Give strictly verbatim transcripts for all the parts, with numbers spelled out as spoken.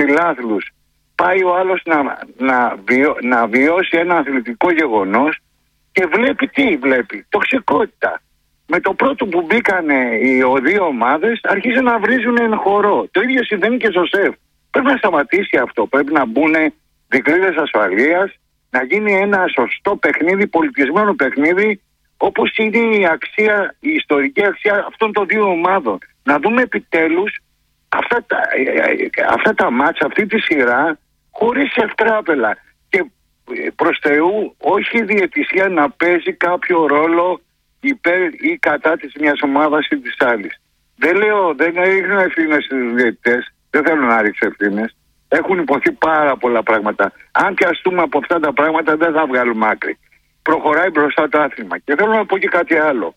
φιλάθλους. Πάει ο άλλος να, να, βιω, να βιώσει ένα αθλητικό γεγονός και βλέπει τι βλέπει, τοξικότητα. Με το πρώτο που μπήκανε οι δύο ομάδες αρχίζουν να βρίζουν εν χορό. Το ίδιο συμβαίνει και στο ΣΕΦ. Πρέπει να σταματήσει αυτό. Πρέπει να μπουν δικλείδες ασφαλείας, να γίνει ένα σωστό παιχνίδι, πολιτισμένο παιχνίδι, όπως είναι η αξία, η ιστορική αξία αυτών των δύο ομάδων. Να δούμε επιτέλους αυτά τα, αυτά τα μάτσα, αυτή τη σειρά, χωρίς ευτράπελα. Και προς Θεού, όχι η διαιτησία να παίζει κάποιο ρόλο υπέρ ή κατά της μιας ομάδας ή της άλλης. Δεν λέω, δεν ρίχνω ευθύνες στους διαιτητές, δεν θέλω να ρίξω ευθύνες. Έχουν υποθεί πάρα πολλά πράγματα. Αν και αστούμε από αυτά τα πράγματα, δεν θα βγάλουμε άκρη. Προχωράει μπροστά το άθλημα. Και θέλω να πω και κάτι άλλο.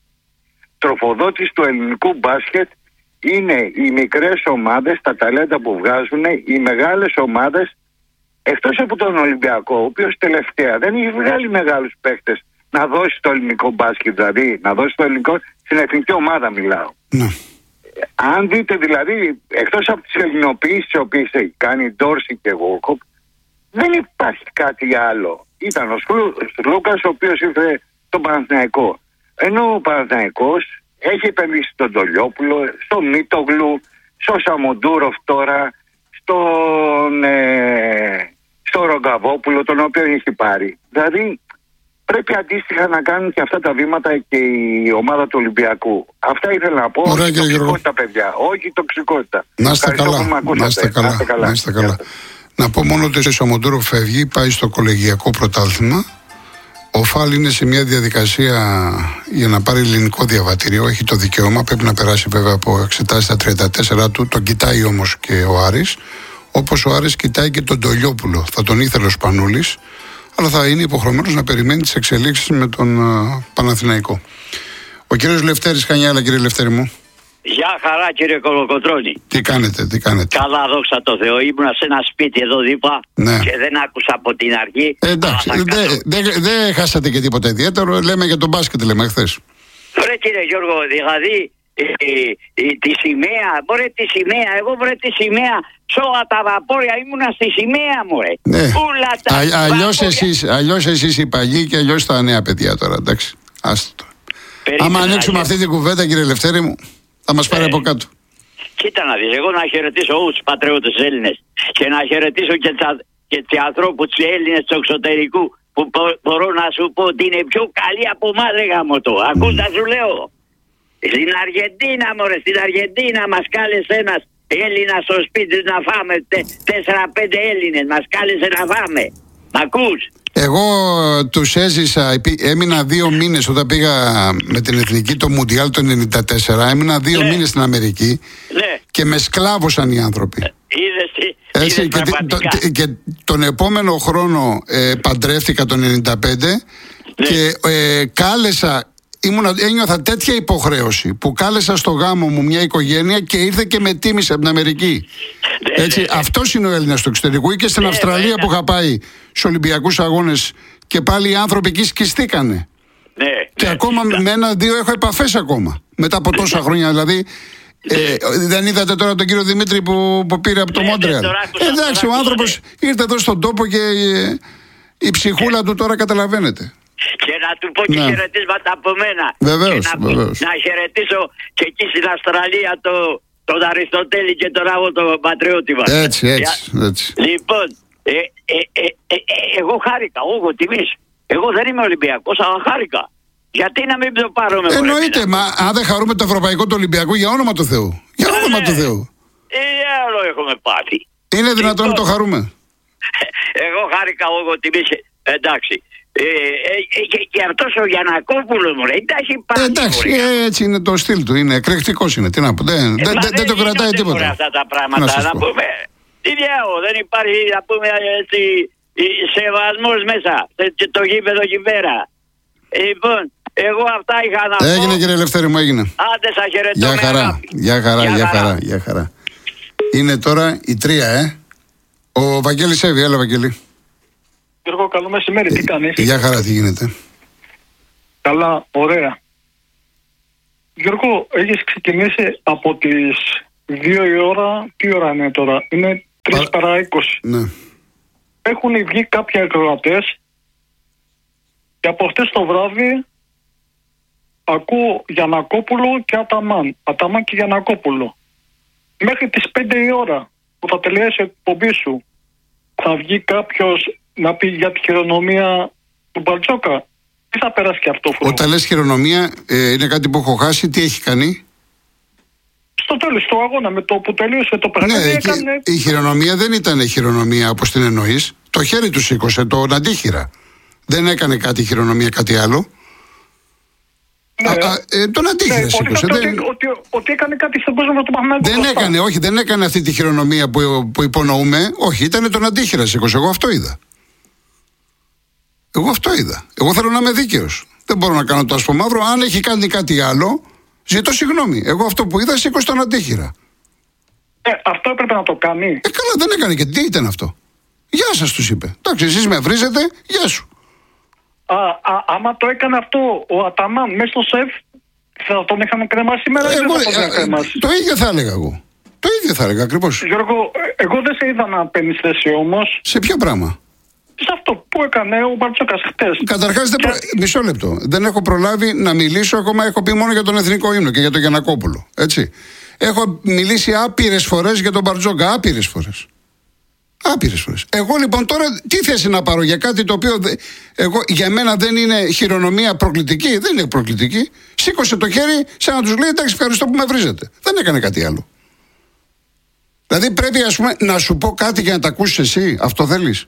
Τροφοδότης του ελληνικού μπάσκετ είναι οι μικρές ομάδες, τα ταλέντα που βγάζουν, οι μεγάλες ομάδες, εκτός από τον Ολυμπιακό, ο οποίος τελευταία δεν έχει βγάλει μεγάλους παίκτες να δώσει το ελληνικό μπάσκετ, δηλαδή να δώσει το ελληνικό, στην εθνική ομάδα μιλάω. Ναι. Αν δείτε δηλαδή, εκτός από τις ελληνοποιήσεις τις οποίες έχει κάνει Ντόρση και Γόκοπ, δεν υπάρχει κάτι άλλο. Ήταν ο Λούκας ο οποίος ήρθε στον Παναθηναϊκό. Ενώ ο Παναθηναϊκός έχει επενδύσει στον Τολιόπουλο, στον Μίτογλου, στο Σαμοντούροφ τώρα, στον ε, στο Ρογκαβόπουλο, τον οποίο έχει πάρει. Δηλαδή πρέπει αντίστοιχα να κάνουν και αυτά τα βήματα και η ομάδα του Ολυμπιακού. Αυτά ήθελα να πω. Ωραία, όχι τοξικότητα, παιδιά. Όχι τοξικότητα. Να είστε καλά. Να είστε καλά. Να είστε καλά. Να είστε καλά. Να πω μόνο ότι ο Σαμοντούρο φεύγει, πάει στο κολεγιακό πρωτάθλημα. Ο Φάλ είναι σε μια διαδικασία για να πάρει ελληνικό διαβατήριο. Έχει το δικαίωμα. Πρέπει να περάσει βέβαια από εξετάσεις τα τριάντα τέσσερα του. Τον κοιτάει όμως και ο Άρης. Όπως ο Άρης κοιτάει και τον Τολιόπουλο. Θα τον ήθελε ο Σπανούλης, αλλά θα είναι υποχρεωμένος να περιμένει τις εξελίξεις με τον uh, Παναθηναϊκό. Ο κύριος Λευτέρης Χανιάλα, κύριε Λευτέρη μου. Γεια χαρά, κύριε Κολοκοτρώνη. Τι κάνετε, τι κάνετε. Καλά, δόξα τω Θεώ. Ήμουνα σε ένα σπίτι εδώ δίπλα, ναι, και δεν άκουσα από την αρχή. Ε, εντάξει, δεν δε, δε χάσατε και τίποτα ιδιαίτερο. Λέμε για τον μπάσκετ, λέμε χθες. Βρε κύριε Γιώργο, δηλαδή η, η, η, τη σημαία, μπορεί τη σημαία, εγώ βρε τη σημαία σε όλα τα βαπόρια ήμουνα στη σημαία μου, ρε. Ναι. Τα Α, αλλιώς, εσείς, αλλιώς εσείς οι παλιοί και αλλιώς τα νέα παιδιά τώρα, εντάξει. Άστο. Άμα ανοίξουμε αυτή την κουβέντα, κύριε Λευτέρη μου, θα μας πάρει ε, από κάτω. Κοίτα να δεις, εγώ να χαιρετήσω όλους τους πατριώτες Έλληνες και να χαιρετήσω και, τσα, και τους ανθρώπους τους Έλληνες του εξωτερικού που μπο, μπορώ να σου πω ότι είναι πιο καλοί από εμάς, ρε γάμο το. Mm. Ακούς να σου λέω. Στην Αργεντίνα, μωρέ, στην Αργεντίνα μας κάλεσε ένας Έλληνας στο σπίτι να φάμε. Τέσσερα πέντε Έλληνες μας κάλεσε να φάμε. Μ' ακούς? Εγώ τους έζησα, έμεινα δύο μήνες όταν πήγα με την εθνική το Μουντιάλ το ενενήντα τέσσερα. Έμεινα δύο ναι. μήνες στην Αμερική, ναι, και με σκλάβωσαν οι άνθρωποι. Είδες, έτσι, και, το, και τον επόμενο χρόνο ε, παντρεύτηκα το ενενήντα πέντε, ναι, και ε, κάλεσα. Ήμουνα, ένιωθα τέτοια υποχρέωση που κάλεσα στο γάμο μου μια οικογένεια και ήρθε και με τίμησε από την Αμερική. Έτσι, ναι, αυτός είναι ο Έλληνας του εξωτερικού. Ή και στην ναι, Αυστραλία ναι, που είχα πάει στους Ολυμπιακούς Αγώνες και πάλι οι άνθρωποι εκεί σκιστήκανε. Ναι, και ναι, ακόμα ναι, με ένα-δύο έχω επαφές ακόμα. Μετά από τόσα χρόνια δηλαδή. Ναι. Ε, δεν είδατε τώρα τον κύριο Δημήτρη που, που πήρε από το ναι, Μόντρεαλ. Ναι, εντάξει, ο άνθρωπος ναι, ήρθε εδώ στον τόπο και ε, η ψυχούλα ναι, του τώρα καταλαβαίνετε. Και να του πω και ναι, χαιρετίσματα από μένα. Βεβαίως, να, βεβαίως. να χαιρετήσω και εκεί στην Αυστραλία το, τον Αριστοτέλη και τον Ράβο τον πατριώτη μας. Έτσι, έτσι, έτσι. Λοιπόν, ε, ε, ε, ε, ε, εγώ χάρηκα, εγώ τιμής. Εγώ δεν είμαι Ολυμπιακός, αλλά χάρηκα. Γιατί να μην το πάρω με εννοείται, μα αν δεν χαρούμε το ευρωπαϊκό του Ολυμπιακού, για όνομα του Θεού. Για όνομα ε, του Θεού. Ε, άλλο έχουμε πάθει. Είναι δυνατόν να το χαρούμε? Εγώ χάρηκα, εγώ τιμής. Εντάξει. Ε, ε, ε, και, και αυτός ο Γιαννακόπουλος μου λέει, εντάξει, ε, εντάξει, ε, έτσι είναι το στυλ του, είναι εκρηκτικός είναι, τι να πω, δεν, ε, δεν, δεν, δεν το κρατάει τίποτα. Αυτά τα πράγματα, να, να πούμε, τι διάω, δεν υπάρχει, να πούμε, έτσι, σεβασμός μέσα, το γήπεδο εκεί πέρα. Λοιπόν, εγώ αυτά είχα να πω. Έγινε, κύριε Ελευθέρη μου, έγινε. Άντε, σας χαιρετώ. Γεια χαρά, γεια χαρά, γεια χαρά, γεια χαρά. Είναι τώρα η τρία, ε. Ο Βαγγέλης Εύη, έλα Βαγγέλη. Γιώργο, καλό μεσημέρι, τι κάνεις? Γεια χαρά, τι γίνεται? Καλά, ωραία. Γιώργο, έχεις ξεκινήσει από τις δύο η ώρα, τι ώρα είναι τώρα? Είναι τρεις παρά είκοσι. Ναι. Έχουν βγει κάποιοι ακροατές και από χτες το βράδυ ακούω Γιαννακόπουλο και Αταμάν. Αταμάν και Γιαννακόπουλο. Μέχρι τις πέντε η ώρα που θα τελειώσει η εκπομπή σου, θα βγει κάποιος να πει για τη χειρονομία του Μπαρτζόκα? Τι θα περάσει και αυτό? Φρό? Όταν λες χειρονομία, ε, είναι κάτι που έχω χάσει. Τι έχει κάνει? Στο τέλος του αγώνα, με το που τελείωσε το παιχνίδι, Ναι, έκανε... η χειρονομία δεν ήταν χειρονομία όπως την εννοείς. Το χέρι του σήκωσε, τον αντίχειρα. Δεν έκανε κάτι χειρονομία, κάτι άλλο. Ναι. Α, α, ε, τον αντίχειρα ναι, σήκωσε. Ότι, Δεν... ότι, ότι, ότι έκανε κάτι στον κόσμο του Παναθηναϊκού. Δεν μπροστά. έκανε, όχι, δεν έκανε αυτή τη χειρονομία που, που υπονοούμε. Όχι, ήταν τον αντίχειρα σήκωσε. Εγώ αυτό είδα. Εγώ αυτό είδα. Εγώ θέλω να είμαι δίκαιος. Δεν μπορώ να κάνω το άσπρο μαύρο. Αν έχει κάνει κάτι άλλο, ζητώ συγγνώμη. Εγώ αυτό που είδα σήκωσε τον αντίχειρα. Ε, αυτό έπρεπε να το κάνει. Ε, καλά, δεν έκανε και τι ήταν αυτό. Γεια σας τους είπε. Εντάξει, εσείς με βρίζετε, γεια σου. Α, α, άμα το έκανε αυτό ο Αταμάν μέσα στο σεφ, θα τον είχαμε κρεμάσει σήμερα ή εγώ, δεν θα τον ε, κρεμάσει? Το ίδιο θα έλεγα εγώ. Το ίδιο θα έλεγα ακριβώς. Γιώργο, εγώ δεν σε είδα να παίρνεις θέση όμως. Σε ποιο πράγμα? Σε αυτό που έκανε ο Μπαρτζόκας χτες. Καταρχάς, δεν προ... μισό λεπτό. Δεν έχω προλάβει να μιλήσω ακόμα. Έχω πει μόνο για τον Εθνικό Ύμνο και για τον Γιαννακόπουλο. Έτσι. Έχω μιλήσει άπειρες φορές για τον Μπαρτζόκα. Άπειρες φορές. Άπειρες φορές. Εγώ λοιπόν τώρα τι θέση να πάρω για κάτι το οποίο δε... εγώ, για μένα δεν είναι χειρονομία προκλητική? Δεν είναι προκλητική. Σήκωσε το χέρι σαν να τους λέει εντάξει, ευχαριστώ που με βρίζετε. Δεν έκανε κάτι άλλο. Δηλαδή πρέπει, ας πούμε, να σου πω κάτι για να τα ακούσεις εσύ. Αυτό θέλεις?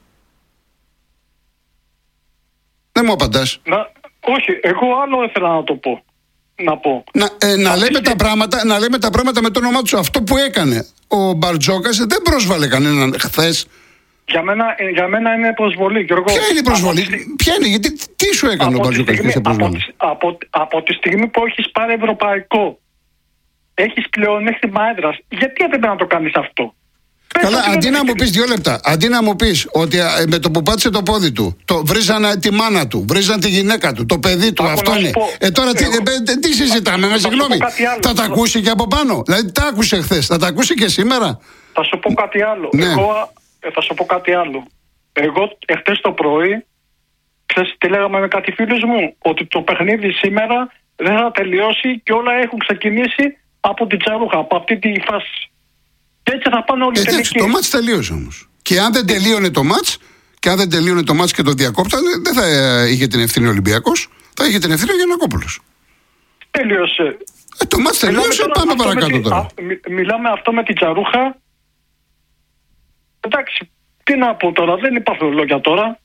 Δεν μου απαντάς. Να, όχι, εγώ άλλο ήθελα να το πω. Να πω. Να, ε, να, λέμε τα πράγματα, να λέμε τα πράγματα με το όνομά του. Αυτό που έκανε ο Μπαρτζόκας δεν πρόσβαλε κανέναν χθες. Για μένα, για μένα είναι προσβολή. Γιώργο, ποια είναι η προσβολή? Από... Ποια είναι, γιατί τι σου έκανε ο Μπαρτζόκας? Από, από, από, από τη στιγμή που έχεις πάρει ευρωπαϊκό, έχεις πλεονέκτημα έδρας, γιατί έπρεπε να το κάνεις αυτό? Καλά, αντί να μου πεις δύο λεπτά, αντί να μου πεις ότι ε, με το που πάτησε το πόδι του, το βρίζανε τη μάνα του, βρίζανε τη γυναίκα του, το παιδί του, αυτό είναι. Ε, τώρα τι, ε, τι συζητάμε, με συγγνώμη. Θα τα ακούσει και από πάνω? Δηλαδή τα άκουσε χθες, θα τα ακούσει και σήμερα? Θα σου πω κάτι άλλο. Ναι. Εγώ ε, θα σου πω κάτι άλλο. Εγώ εχθές το πρωί, ξέρεις τι λέγαμε με κάτι φίλους μου? Ότι το παιχνίδι σήμερα δεν θα τελειώσει και όλα έχουν ξεκινήσει από την Τσαρούχα, από αυτή τη φάση. Και έτσι θα πάνε όλοι οι τελικοί. Το μάτς τελείωσε όμως. Και αν δεν τελείωνε το μάτς, και αν δεν τελείωνε το μάτς και το διακόπτανε, δεν θα είχε την ευθύνη ο Ολυμπιακός, θα είχε την ευθύνη ο Γιαννακόπουλος. Τελείωσε. Ε, το μάτς τελείωσε, πάμε παρακάτω τώρα. Α, μι, μιλάμε αυτό με την Τσαρούχα. Εντάξει, τι να πω τώρα, δεν υπάρχουν λόγια τώρα.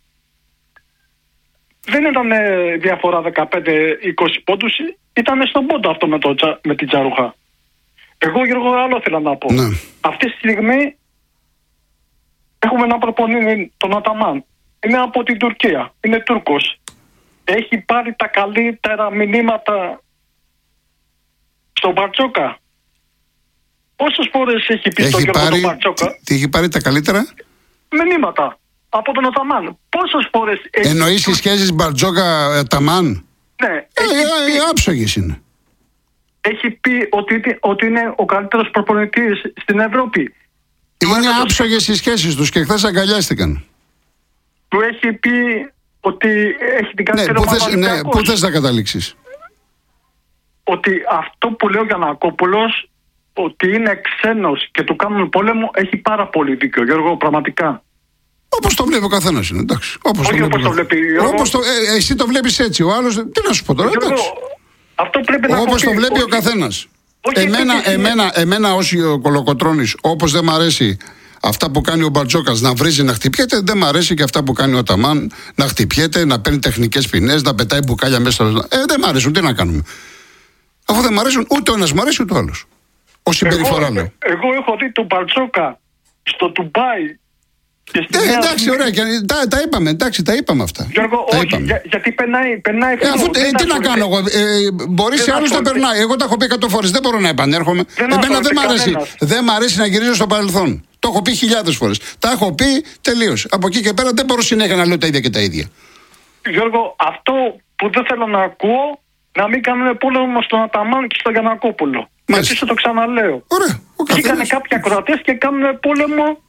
Δεν ήταν διαφορά δεκαπέντε είκοσι πόντους, ήταν στον πόντο αυτό με, το, με την Τσαρούχα. Εγώ, Γιώργο, άλλο θέλω να πω. Ναι. Αυτή τη στιγμή έχουμε ένα προπονητή, τον Αταμάν. Είναι από την Τουρκία. Είναι Τούρκος. Έχει πάρει τα καλύτερα μηνύματα στον Μπαρτζόκα. Πόσες φορές έχει πει στον Γιώργο τον Μπαρτζόκα? Τι, τι έχει πάρει τα καλύτερα μηνύματα από τον Αταμάν. Πόσες φορές έχει... Εννοείς οι σχέσεις Μπαρτζόκα-Αταμάν? Ναι. Ε, ε, ε, άψογες είναι. Έχει πει ότι, ότι είναι ο καλύτερος προπονητής στην Ευρώπη. Είναι άψογες οι σχέσεις τους και χθες αγκαλιάστηκαν. Του έχει πει ότι έχει την καλύτερη ναι, ομάδα. Ναι, πού θες να καταλήξεις? Ότι αυτό που λέει ο Γιαννακόπουλος, ότι είναι ξένος και του κάνουν πόλεμο, έχει πάρα πολύ δίκιο, Γιώργο, πραγματικά. Όπως το βλέπει ο καθένας είναι, εντάξει. Όπως Όχι το όπως το βλέπει. Όπως το, ε, εσύ το βλέπεις έτσι, ο άλλος, τι να σου πω τώρα, Γιώργο, εντάξει. Αυτό πρέπει να όπως το βλέπει όχι, ο καθένας. Όχι, εμένα, όχι, εμένα, εμένα ως ο Κολοκοτρώνης, όπως δεν μ' αρέσει αυτά που κάνει ο Μπαρτζόκας να βρίζει, να χτυπιέται, δεν μ' αρέσει και αυτά που κάνει ο Αταμάν να χτυπιέται, να παίρνει τεχνικές ποινές, να πετάει μπουκάλια μέσα στο... Ε, δεν μ' αρέσουν, τι να κάνουμε. Αφού δεν μ' αρέσουν, ούτε ο ένας μ' αρέσει ούτε ο άλλος. Ο συμπεριφορά εγώ, λέω. Εγώ έχω δει τον Μπαρτζόκα στο Ντουμπάι. Ε, εντάξει, ωραία, και, τα, τα είπαμε, εντάξει, τα είπαμε αυτά. Γιώργο, τα όχι, είπαμε. για, γιατί περνάει, περνάει ε, αφού, ε, τι να κάνω εγώ, ε, μπορεί σε άλλους να περνάει. Εγώ τα έχω πει εκατό φορές, δεν μπορώ να επανέρχομαι. Δεν Εμένα δεν μ' αρέσει. Δεν μ' αρέσει να γυρίζω στο παρελθόν. Το έχω πει χιλιάδες φορές. Τα έχω πει τελείως. Από εκεί και πέρα δεν μπορώ συνέχεια να λέω τα ίδια και τα ίδια. Γιώργο, αυτό που δεν θέλω να ακούω, να μην κάνουμε πόλεμο στον Αταμάν και στον Γιαννακόπουλο. Γιατί σου το ξαναλέω. Ωραία. Βγήκανε κάποιοι ακροατές και κάνουν πόλεμο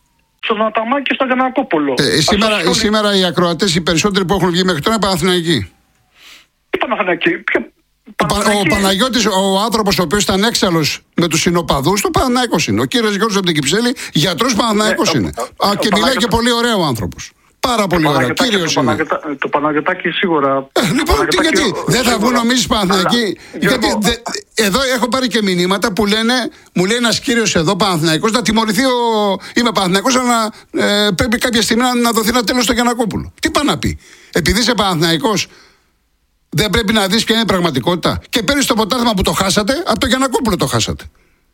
στον Αταμάν και στον Γιαννακόπουλο. Ε, σήμερα, ασχολεί... σήμερα οι ακροατές, οι περισσότεροι που έχουν βγει μέχρι τώρα είναι Παναθηναϊκοί. Τι Παναθηναϊκοί, ποιο... Ο, Πα, ο Παναγιώτης, ο άνθρωπος ο οποίος ήταν έξαλλος με τους συνοπαδούς του, Παναθηναϊκός είναι. Ο κύριος Γιώργος από την Κυψέλη, γιατρός Παναθηναϊκός είναι. Ο, ο, Α, και ο μιλάει και πολύ ωραία ο άνθρωπος. Πάρα πολύ ωραία. Κύριος είναι. Το Παναγιωτάκι σίγουρα. Ε, λοιπόν, τι, γιατί ο, δεν θα βγουν νομίζεις Παναθηναϊκοί. Γιατί δε, εδώ έχω πάρει και μηνύματα που λένε, μου λέει ένας κύριος εδώ Παναθηναϊκός να τιμωρηθεί ο. Είμαι Παναθηναϊκός, αλλά ε, πρέπει κάποια στιγμή να, να δοθεί ένα τέλος στο Γιαννακόπουλο. Τι πάει να πει. Επειδή είσαι Παναθηναϊκός, δεν πρέπει να δεις ποια είναι η πραγματικότητα. Και πέρυσι το πρωτάθλημα που το χάσατε, από το Γιαννακόπουλο το χάσατε.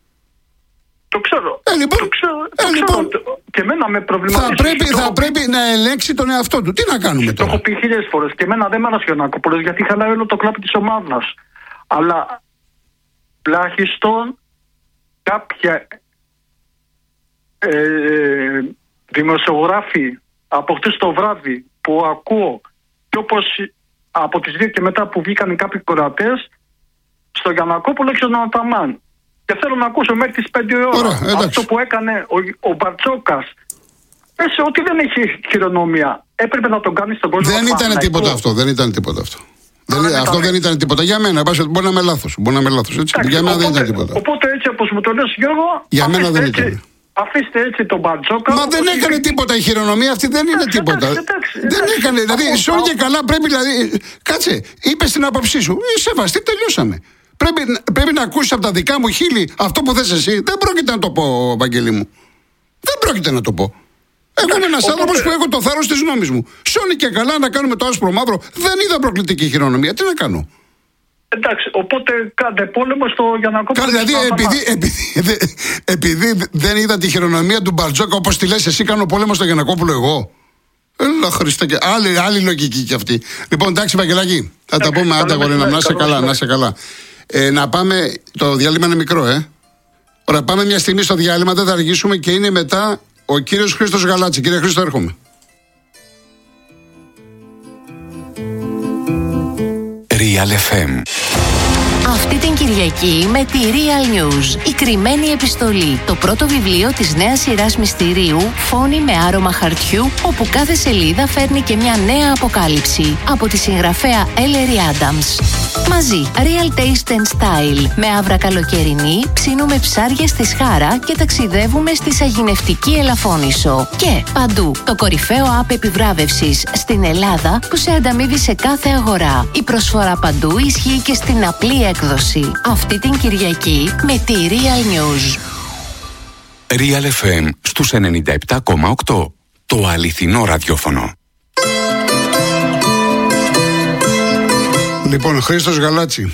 Το ξέρω. Ε, λοιπόν, το ξέρω, ε, το λοιπόν, ξέρω. Και εμένα με προβληματίζει. Θα πρέπει, θα πρέπει να ελέγξει τον εαυτό του. Τι να κάνουμε τώρα. Το έχω πει χίλιες φορές. Και εμένα δεν μ' άρεσε ο Γιαννακόπουλος γιατί χαλάει όλο το κλάπι της ομάδας. Αλλά τουλάχιστον κάποια ε, δημοσιογράφοι από χτες το βράδυ που ακούω και όπως από τις δύο και μετά που βγήκαν κάποιοι κορατές στο Γιαννακόπουλο και στον Αταμάν. Και θέλω να ακούσω μέχρι τις πέντε ώρα. Ωραία, αυτό που έκανε ο, ο Μπαρτσόκας. Πες ότι δεν έχει χειρονομία. Έπρεπε να τον κάνει στον κόσμο. Δεν ήταν τίποτα αυτό. Δεν ήταν τίποτα αυτό. Δεν, αυτό ήταν... δεν ήταν τίποτα. Για μένα, μπορεί να είμαι λάθος. Μπορεί να είμαι λάθος. Έτσι. Για μένα οπότε, δεν ήταν τίποτα. Οπότε έτσι όπως μου το λες Γιώργο. Για μένα δεν έτσι, ήταν. Αφήστε έτσι τον Μπαρτσόκα. Μα δεν έκανε είναι... τίποτα. Η χειρονομία αυτή δεν είναι τίποτα. Εντάξει, εντάξει, δεν εντάξει, έκανε. Δηλαδή, σ' και καλά πρέπει. Δηλαδή, κάτσε, είπε την άποψή σου. Σεβαστή, τελειώσαμε. Πρέπει, πρέπει να ακούσεις από τα δικά μου χείλη αυτό που θες εσύ. Δεν πρόκειται να το πω, Βαγγέλη μου. Δεν πρόκειται να το πω. Εγώ είμαι ένας άνθρωπος που έχω το θάρρος της γνώμης μου. Σώνει και καλά να κάνουμε το άσπρο μαύρο. Δεν είδα προκλητική χειρονομία. Τι να κάνω. Εντάξει, οπότε κάντε πόλεμο στο Γιαννακόπουλο. Δηλαδή, επειδή, επειδή, επειδή δεν είδα τη χειρονομία του Μπαρτζόκα όπως τη λες εσύ, κάνω πόλεμο στο Γιαννακόπουλο εγώ. Έλα Χριστέ, και άλλη, άλλη λογική κι αυτή. Λοιπόν, εντάξει, Βαγγελάκη, θα τα πούμε άντα γορίνα. Να είσαι καλά, να είσαι καλά. Ε, να πάμε, το διάλειμμα είναι μικρό, ε. Ωραία, πάμε μια στιγμή στο διάλειμμα, δεν θα αργήσουμε και είναι μετά ο κύριος Χρήστος Γαλάτση. Κύριε Χρήστο, έρχομαι. Real εφ εμ. Αυτή την Κυριακή με τη Real News. Η κρυμμένη επιστολή. Το πρώτο βιβλίο της νέας σειράς μυστηρίου, φόνη με άρωμα χαρτιού, όπου κάθε σελίδα φέρνει και μια νέα αποκάλυψη. Από τη συγγραφέα Ellery Adams. Μαζί, Real Taste and Style. Με άβρα καλοκαιρινή, ψήνουμε ψάρια στη Σχάρα και ταξιδεύουμε στη σαγηνευτική Ελαφώνησο. Και παντού, το κορυφαίο app επιβράβευσης στην Ελλάδα που σε ανταμείβει σε κάθε αγορά. Η προσφορά παντού ισχύει και στην απλή έκδοση. Αυτή την Κυριακή με τη Real News. Real εφ εμ στους ενενήντα επτά κόμμα οκτώ. Το αληθινό ραδιόφωνο. Λοιπόν, Χρήστος Γαλάτση.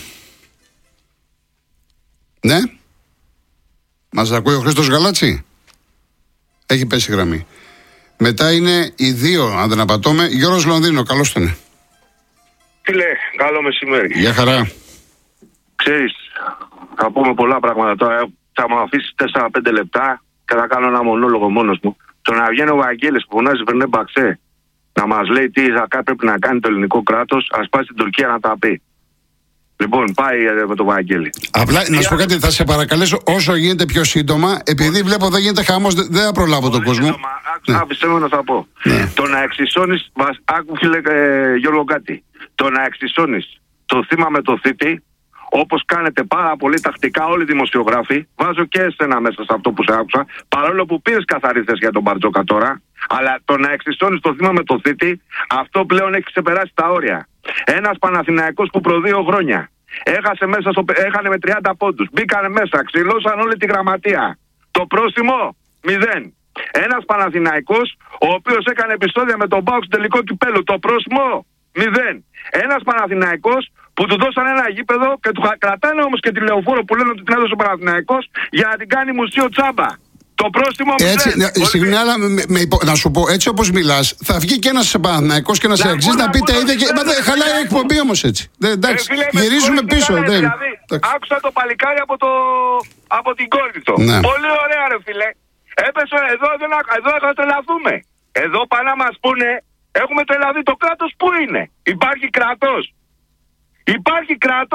Ναι. Μας ακούει ο Χρήστος Γαλάτση. Έχει πέσει γραμμή. Μετά είναι οι δύο, αν δεν απατώμε. Γιώργος Λονδίνο, καλώς τον είναι. Τι λέει, καλό μεσημέρι. Γεια χαρά. Ξέρεις, θα πούμε πολλά πράγματα τώρα. Θα μου αφήσεις τέσσερα πέντε λεπτά και θα κάνω ένα μονόλογο μόνος μου. Το να βγαίνει ο Βαγγέλης που φωνάζει Βερνέ Μπαξέ να μας λέει τι θα πρέπει να κάνει το ελληνικό κράτος, ας πάει στην Τουρκία να τα πει. Λοιπόν, πάει με τον Βαγγέλη. Απλά να σου πω κάτι, θα σε παρακαλέσω όσο γίνεται πιο σύντομα, επειδή βλέπω δεν γίνεται χαμός, δεν θα προλάβω τον κόσμο. Άφησε με να θα πω. Ναι. Το να εξισώνεις, άκου φίλε ε, Γιώργο κάτι, το να εξισώνεις το θύμα με το θήτη, όπως κάνετε πάρα πολύ τακτικά όλοι οι δημοσιογράφοι, βάζω και εσένα μέσα σε αυτό που σε άκουσα, παρόλο που πήρες καθαρή θέση για τον Μπαρτζόκα τώρα, αλλά το να εξισώνεις το θύμα με το θήτη, αυτό πλέον έχει ξεπεράσει τα όρια. Ένας Παναθηναϊκός που προ δύο χρόνια έχασε μέσα στο, έχανε με τριάντα πόντους, μπήκανε μέσα, ξυλώσαν όλη τη γραμματεία. Το πρόστιμο, μηδέν. Ένας Παναθηναϊκός, ο οποίος έκανε επεισόδια με τον ΠΑΟΚ στο τελικό κυπέλλου, το πρόστιμο, μηδέν. Ένας Παναθηναϊκός που του δώσαν ένα γήπεδο και του κρατάνε όμως και τη λεωφόρο που λένε ότι την έδωσε ο Παναθηναϊκός για να την κάνει μουσείο τσάμπα. Το πρόστιμο έτσι, μηδέν. Συγγνώμη, αλλά με, με, να σου πω, έτσι όπως μιλάς, θα βγει και ένας Παναθηναϊκός και ένας Αεξής να πει τα ίδια και... Μα δεν χαλάει η εκπομπή όμως έτσι. Δεν, εντάξει, ε, φίλε, γυρίζουμε πίσω. Δεν, δηλαδή, άκουσα το παλικάρι από, το, από την κόρη του. Ναι. Πολύ ωραία ρε φίλε. Έπεσε εδώ, εδώ, εδώ θα τρελαθούμε. Εδώ πάνε να μας πούνε, έχουμε τρελαθεί, το κράτος πού είναι. Υπάρχει κράτος. Υπάρχει κράτος.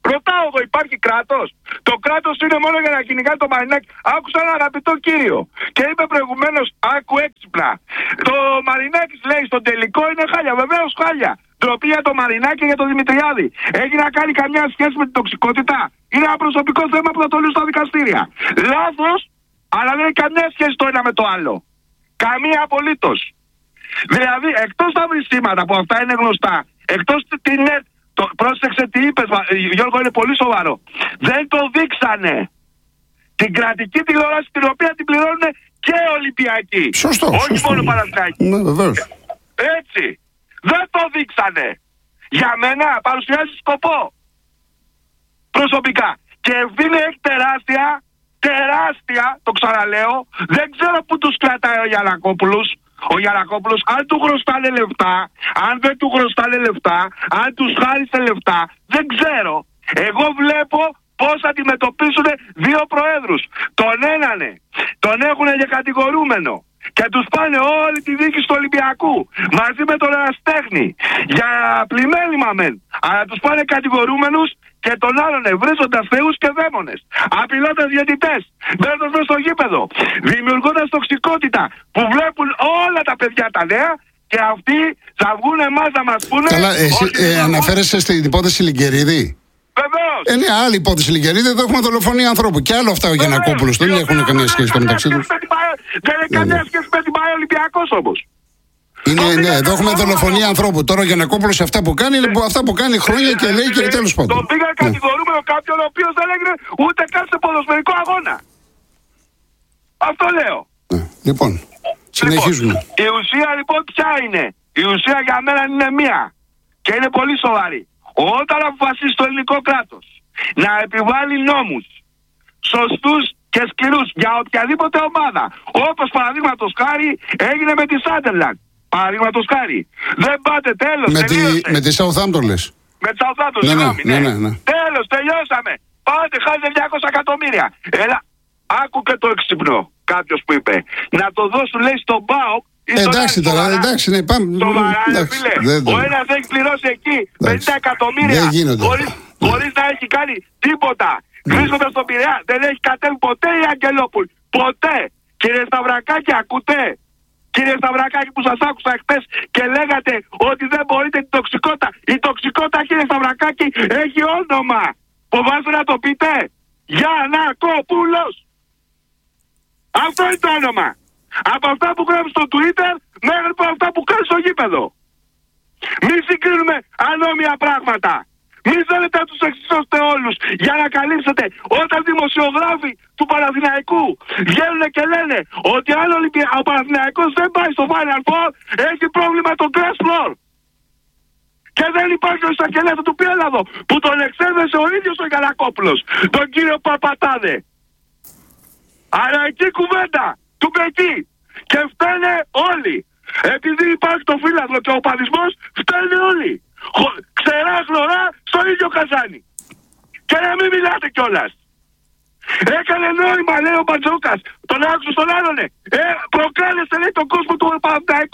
Ρωτάω εγώ, υπάρχει κράτος? Το κράτος είναι μόνο για να κυνηγάει το Μαρινάκη. Άκουσα έναν αγαπητό κύριο και είπε προηγουμένως, άκου έξυπνα. Το Μαρινάκης λέει στον τελικό είναι χάλια. Βεβαίως χάλια. Ντροπή για το Μαρινάκη και για τον Δημητριάδη. Έχει να κάνει καμιά σχέση με την τοξικότητα? Είναι ένα προσωπικό θέμα που θα το λύσουν στα δικαστήρια. Λάθος, αλλά δεν έχει καμιά σχέση το ένα με το άλλο. Καμία απολύτως. Δηλαδή, εκτός τα βρισίματα που αυτά είναι γνωστά, εκτός την ΕΡΤ, το, πρόσεξε τι είπες, Γιώργο, είναι πολύ σοβαρό. Δεν το δείξανε. Την κρατική τηλεόραση, την οποία την πληρώνουν και Ολυμπιακοί. Σωστό. Όχι σωστό. μόνο Παναθηναϊκοί. Ναι, βεβαίως. Έτσι. Δεν το δείξανε. Για μένα παρουσιάζει σκοπό. Προσωπικά. Και ευθύνη έχει τεράστια, τεράστια, το ξαναλέω. Δεν ξέρω που τους κρατάει ο Γιαννακόπουλος. Ο Γιαννακόπουλος, αν του χρωστάνε λεφτά, αν δεν του χρωστάνε λεφτά, αν τους χάρισε λεφτά, δεν ξέρω. Εγώ βλέπω πώς αντιμετωπίσουν δύο προέδρους. Τον ένανε, τον έχουν για κατηγορούμενο και τους πάνε όλη τη διοίκηση του Ολυμπιακού μαζί με τον Εραστέχνη για πλημέλημα μεν, αλλά τους πάνε κατηγορούμενους και τον άλλον βρίζοντας θεούς και δαίμονες, απειλώντας διαιτητές, μπαίνοντας μέσα στο γήπεδο, δημιουργώντας τοξικότητα που βλέπουν όλα τα παιδιά τα νέα και αυτοί θα βγουν εμάς να μας πούνε. Καλά, εσύ ε, αναφέρεσαι στην υπόθεση Λιγκερίδη. Βεβαίως. Είναι άλλη υπόθεση Λιγκερίδη, εδώ έχουμε δολοφονία ανθρώπου. Και άλλο αυτά ο Γιαννακόπουλος. Δεν έχουν καμία σχέση στο μεταξύ τους. Δεν έχει καμία σχέση με την ΠΑΕ Ολυμπιακός όμως. Είναι, ναι, εδώ έχουμε δολοφονία ανθρώπου. Τώρα ο Γιαννακόπουλος αυτά που κάνει, είναι αυτά που κάνει χρόνια και λέει και τέλος πάντων. Τον πήγα κατηγορούμενο κάποιον ο οποίος δεν έγινε ούτε καν σε ποδοσφαιρικό αγώνα. Αυτό λέω. Ναι. Λοιπόν, συνεχίζουμε. Λοιπόν, η ουσία λοιπόν ποια είναι? Η ουσία για μένα είναι μία και είναι πολύ σοβαρή. Όταν αποφασίσει το ελληνικό κράτος να επιβάλλει νόμους σωστούς και σκληρούς για οποιαδήποτε ομάδα, όπως παραδείγματος χάρη έγινε με τη Σάντερλαντ, παραδείγματος χάρη, δεν πάτε, τέλος, με τελείωσε. Τη, με τη Southampton λες? Με τη Southampton, ναι, συγγνώμη, ναι, ναι. ναι, ναι. Τέλος, τελειώσαμε. Πάτε, χάστε διακόσια εκατομμύρια. Έλα, άκου και το εξυπνό κάποιος που είπε. Να το δώσουν, λέει, στον ΠΑΟΚ. Ε, εντάξει τώρα, εντάξει, ναι, πάμε. Σοβαρά, φίλε. Ο ένας έχει πληρώσει εκεί πενήντα εκατομμύρια χωρίς, χωρίς να έχει κάνει τίποτα. Βρίσκοντας στον Πειραιά, δεν έχει κατέβει ποτέ η Αγγελόπουλη. Ποτέ. Κύριε Σταυρακάκη, ακούτε? Κύριε Σταυρακάκη, που σας άκουσα χτες και λέγατε ότι δεν μπορείτε την τοξικότητα. Η τοξικότητα, κύριε Σταυρακάκη, έχει όνομα. Φοβάστε να το πείτε? Γιαννακόπουλος. Αυτό είναι το όνομα. Από αυτά που γράφει στο Twitter μέχρι από αυτά που κάνει στο γήπεδο. Μη συγκρίνουμε ανώμια πράγματα. Μη θέλετε να τους εξισώσετε όλους για να καλύψετε. Όταν δημοσιογράφοι του Παναθηναϊκού βγαίνουν και λένε ότι αν ο Παναθηναϊκός δεν πάει στο Final Four, έχει πρόβλημα το Crash Floor. Και δεν υπάρχει ο εισαγγελέας του Πιέλαδο που τον εξέδεσε ο ίδιος ο Γιαννακόπουλος, τον κύριο Παπατάδε. Αλλά εκεί κουβέντα του Μπεκί. Και φταίνε όλοι. Επειδή υπάρχει το φύλαδο και ο παδισμός, φταίνε όλοι. Ξερά χλωρά στο ίδιο καζάνι. Και να μην μιλάτε κιόλας. Έκανε νόημα, λέει ο Μπατζόκας. Τον άκουσε στον άλλον. Ε, προκάλεσε, λέει, τον κόσμο του Παναθηναϊκού.